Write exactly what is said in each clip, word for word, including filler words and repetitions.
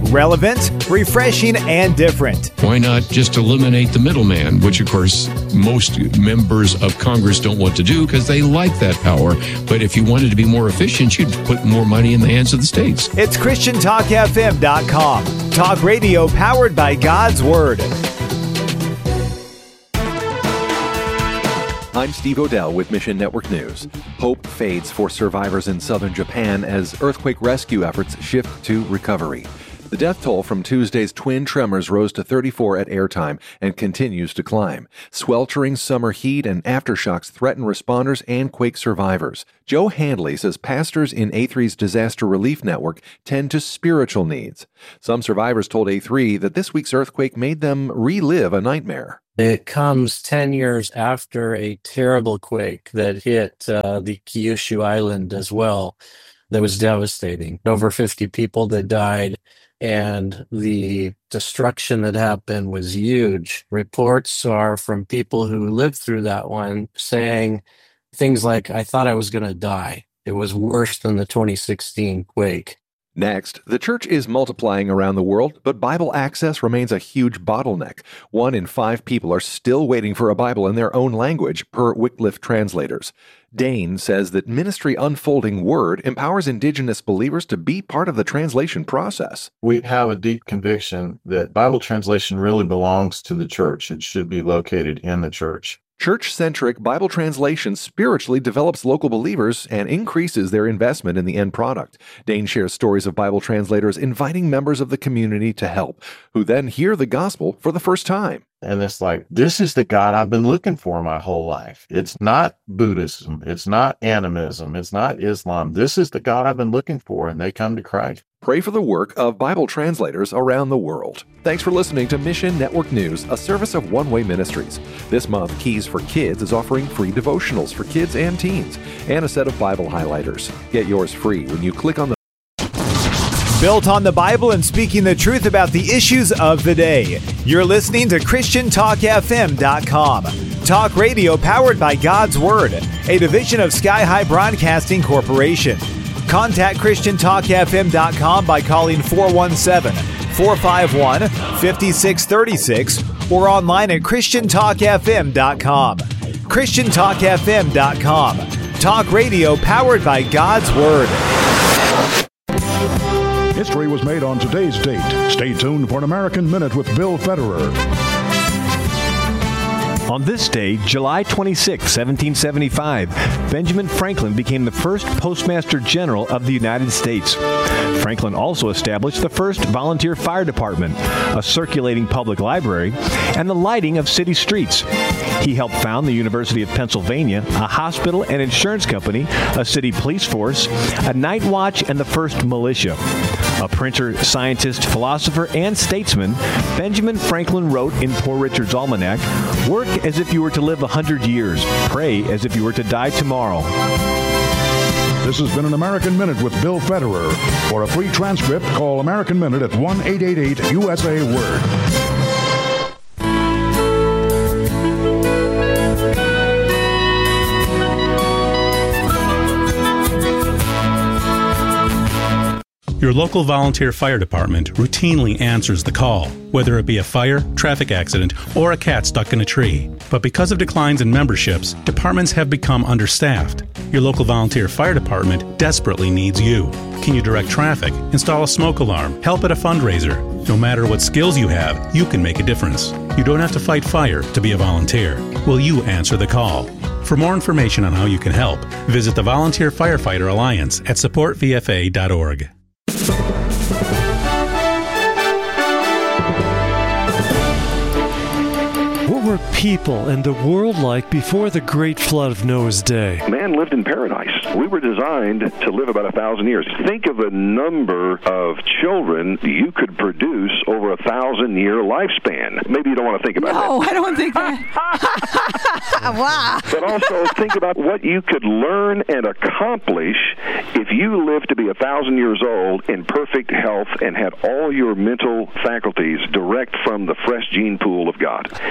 relevant, refreshing, and different. Why not just eliminate the middleman, which, of course, most members of Congress don't want to do because they like that power. But if you wanted to be more efficient, you'd put more money in the hands of the states. It's Christian Talk F M dot com. Talk radio powered by God's Word. I'm Steve Odell with Mission Network News. Hope fades for survivors in southern Japan as earthquake rescue efforts shift to recovery. The death toll from Tuesday's twin tremors rose to thirty-four at airtime and continues to climb. Sweltering summer heat and aftershocks threaten responders and quake survivors. Joe Handley says pastors in A three's disaster relief network tend to spiritual needs. Some survivors told A three that this week's earthquake made them relive a nightmare. It comes ten years after a terrible quake that hit uh, the Kyushu Island as well. That was devastating. Over fifty people that died, and the destruction that happened was huge. Reports are from people who lived through that one saying things like, I thought I was going to die. It was worse than the twenty sixteen quake. Next, the church is multiplying around the world, but Bible access remains a huge bottleneck. One in five people are still waiting for a Bible in their own language, per Wycliffe translators. Dane says that Ministry Unfolding Word empowers indigenous believers to be part of the translation process. We have a deep conviction that Bible translation really belongs to the church. It should be located in the church. Church-centric Bible translation spiritually develops local believers and increases their investment in the end product. Dane shares stories of Bible translators inviting members of the community to help, who then hear the gospel for the first time. And it's like, this is the God I've been looking for my whole life. It's not Buddhism. It's not animism. It's not Islam. This is the God I've been looking for, and they come to Christ. Pray for the work of Bible translators around the world. Thanks for listening to Mission Network News, a service of One Way Ministries. This month, Keys for Kids is offering free devotionals for kids and teens and a set of Bible highlighters. Get yours free when you click on the Built on the Bible and speaking the truth about the issues of the day. You're listening to Christian Talk F M dot com. Talk radio powered by God's Word, a division of Sky High Broadcasting Corporation. Contact Christian Talk F M dot com by calling four one seven, four five one, five six three six or online at Christian Talk F M dot com. Christian Talk F M dot com. Talk radio powered by God's Word. History was made on today's date. Stay tuned for an American Minute with Bill Federer. On this day, July twenty-sixth, seventeen seventy-five, Benjamin Franklin became the first Postmaster General of the United States. Franklin also established the first volunteer fire department, a circulating public library, and the lighting of city streets. He helped found the University of Pennsylvania, a hospital and insurance company, a city police force, a night watch, and the first militia. A printer, scientist, philosopher, and statesman, Benjamin Franklin wrote in Poor Richard's Almanac, "Work as if you were to live a hundred years. Pray as if you were to die tomorrow." This has been an American Minute with Bill Federer. For a free transcript, call American Minute at one eight eight eight U S A Word. Your local volunteer fire department routinely answers the call, whether it be a fire, traffic accident, or a cat stuck in a tree. But because of declines in memberships, departments have become understaffed. Your local volunteer fire department desperately needs you. Can you direct traffic, install a smoke alarm, help at a fundraiser? No matter what skills you have, you can make a difference. You don't have to fight fire to be a volunteer. Will you answer the call? For more information on how you can help, visit the Volunteer Firefighter Alliance at support v f a dot org. What were people and the world like before the great flood of Noah's day? Man lived in paradise. We were designed to live about a thousand years. Think of the number of children you could produce over a thousand-year lifespan. Maybe you don't want to think about that. No, I don't think that. Wow. But also think about what you could learn and accomplish if you lived to be a thousand years old in perfect health and had all your mental faculties direct from the fresh gene pool of God. This is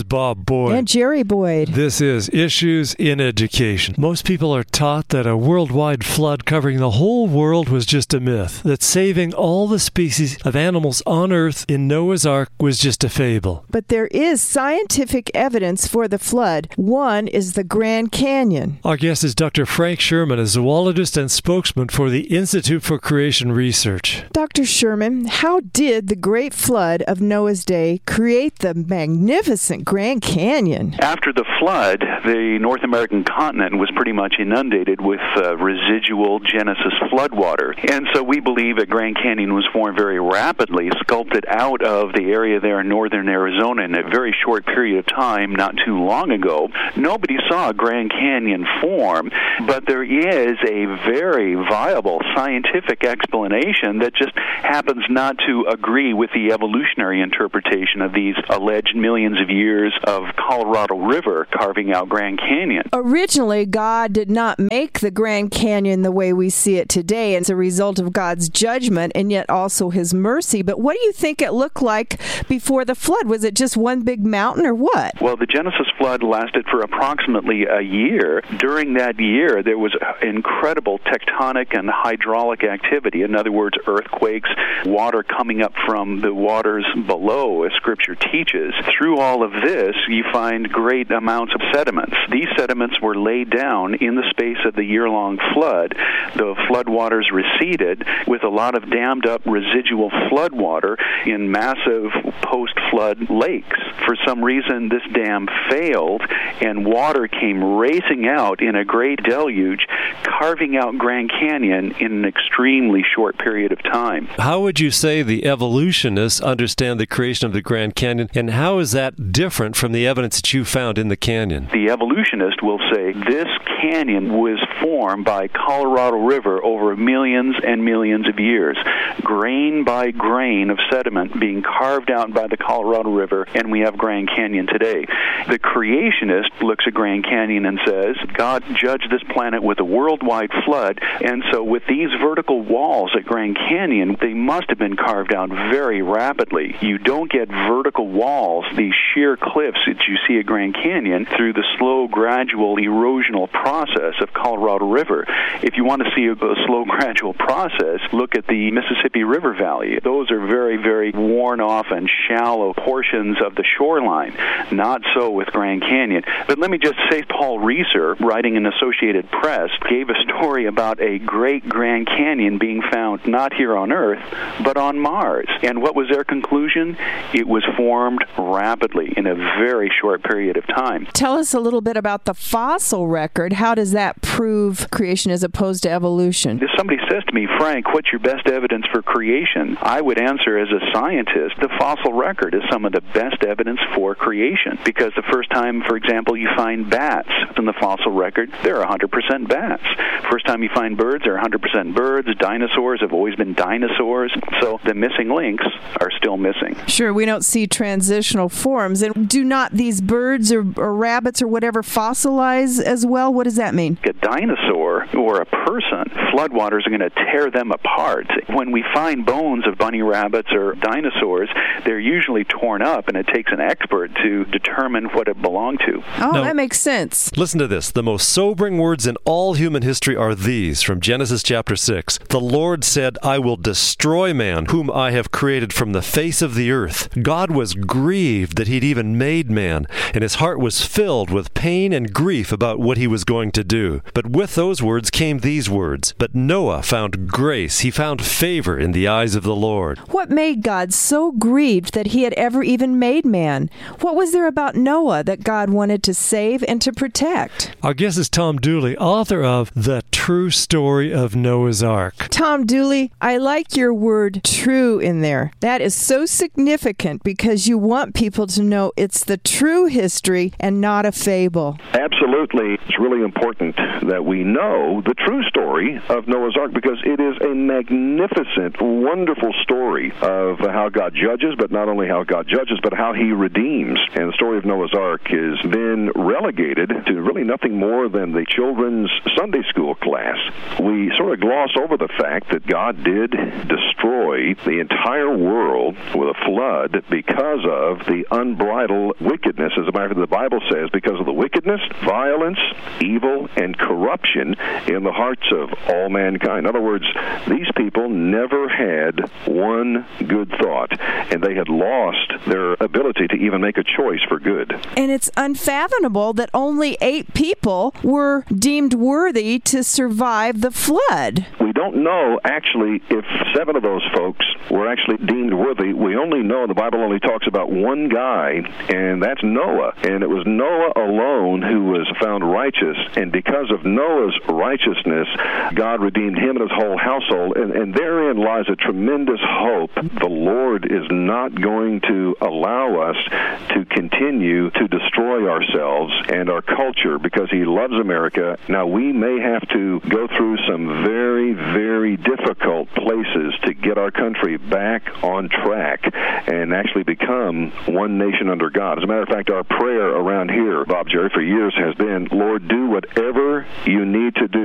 Bob Boyd. And Jerry Boyd. This is Issues in Education. Most people are taught that a worldwide flood covering the whole world was just a myth, that saving all the species of animals on Earth in Noah's Ark was just a fable. But there is scientific evidence for the flood. One is the Grand Canyon. Our guest is Doctor Frank Sherman, a zoologist and spokesman for the Institute for Creation Research. Doctor Sherman, how did the Great Flood of Noah's Day create the magnificent Grand Canyon? After the flood, the North American continent was pretty much inundated with uh, residual Genesis floodwater. And so we believe a Grand Canyon was formed very rapidly, sculpted out of the area there in northern Arizona in a very short period of time, not too long ago. Nobody saw a Grand Canyon form, but there is a very viable scientific explanation that just happens not to agree with the evolutionary interpretation of these alleged millions of years of Colorado River carving out Grand Canyon. Originally, God did not make the Grand Canyon the way we see it today as a result of God's judgment and yet also his mercy. But what do you think it looked like before the flood? Was it just one big mountain or what? Well, the Genesis flood lasted for approximately a year. During that year, there was incredible tectonic and hydraulic activity. In other words, earthquakes, water coming up from the waters below, as Scripture teaches. Through all of this, you find great amounts of sediments. These sediments were laid down in the space of the year-long flood. The floodwaters receded with a lot of dammed-up residual floodwater in massive post-flood lakes. For some reason, this dam failed, and water came racing out in a great deluge, carving out Grand Canyon in an extremely short period of time. How would you say the evolutionists understand the creation of the Grand Canyon, and how is that different from the evidence that you found in the canyon? The evolutionist will say this canyon was formed by Colorado River over millions and millions of years, grain by grain of sediment being carved out by the Colorado River, and we have Grand Canyon today. The creationist looks at Grand Canyon and says, God judged this planet with a worldwide flood, and so with these vertical walls at Grand Canyon, they must have been carved out very rapidly. You don't get vertical walls, these sheer cliffs that you see at Grand Canyon, through the slow, gradual erosional process of Colorado River. If you want to see a, a slow, gradual process, look at the Mississippi River Valley. Those are very, very worn off and shallow portions of the shoreline. Not so with Grand Canyon. But let me just say, Paul Reeser, writing in Associated Press, gave a story about a great Grand Canyon being found not here on Earth, but on Mars. And what was their conclusion? It was formed rapidly in a very short period of time. Tell us a little bit about the fossil record. How does that prove creation as opposed to evolution? If somebody says to me, Frank, what's your best evidence for creation? I would answer as a scientist, the fossil record is some of the best evidence for creation. Because the first time, for example, you find bats in the fossil record, they're one hundred percent bats. First time you find birds, they're one hundred percent birds. Dinosaurs have always been dinosaurs. So the missing links are still missing. Sure, we don't see transitional forms. And do not these birds or, or rabbits or whatever fossilize as well? What does that mean? A dinosaur or a person, floodwaters are going to tear them apart. When we find bones of bunny rabbits or dinosaurs, they're usually torn up, and it takes an expert to determine what it belonged to. Oh, no. That makes sense. Listen to this. The most sobering words in all human history are these from Genesis chapter six. The Lord said, I will destroy man, whom I have created from the face of the earth. God was grieved that he'd even made man, and his heart was filled with pain and grief about what he was going to do. But with those words came these words. But Noah found grace. He found favor in the eyes of the Lord. What made God so grieved that he had ever even made man? What was there about Noah that God wanted to save and to protect? Our guest is Tom Dooley, author of The True Story of Noah's Ark. Tom Dooley, I like your word true in there. That is so significant because you want people to know it's the true history and not a fable. Absolutely. It's really important that we know the true story of Noah's Ark because it is a magnificent, wonderful story of how God judges, but not only how God judges, but how he redeems. And the story of Noah's Ark has been relegated to really nothing more than the children's Sunday school class. We sort of gloss over the fact that God did destroy the entire world with a flood because of the unbridled total wickedness. As a matter of fact, the Bible says, because of the wickedness, violence, evil, and corruption in the hearts of all mankind. In other words, these people never had one good thought, and they had lost their ability to even make a choice for good. And it's unfathomable that only eight people were deemed worthy to survive the flood. We don't know, actually, if seven of those folks were actually deemed worthy. We only know, the Bible only talks about one guy, and that's Noah. And it was Noah alone who was found righteous, and because of Noah's righteousness, God redeemed him and his whole household, and, and therein lies a tremendous hope. The Lord is not going to allow us to continue to destroy ourselves and our culture because he loves America. Now, we may have to go through some very, very difficult places to get our country back on track and actually become one nation under God. As a matter of fact, our prayer around here, Bob Jerry, for years has been, Lord, do whatever you need to do